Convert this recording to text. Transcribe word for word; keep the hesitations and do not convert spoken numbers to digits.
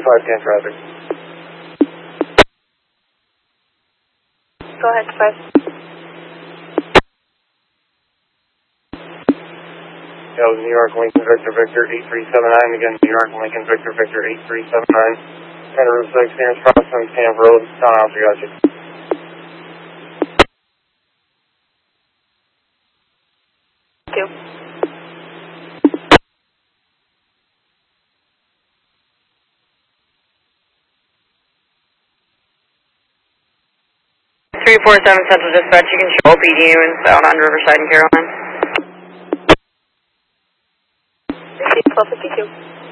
five ten traffic. Go ahead, five. That was New York Lincoln Victor Victor eight three seven nine. Again, New York Lincoln Victor Victor eight three seven nine. Center Route six, nearest crossing, Camp Road, Town Officer, got you. Two. three four seven Central Dispatch, you can show O P D units out on Riverside and Caroline. twelve fifty-two.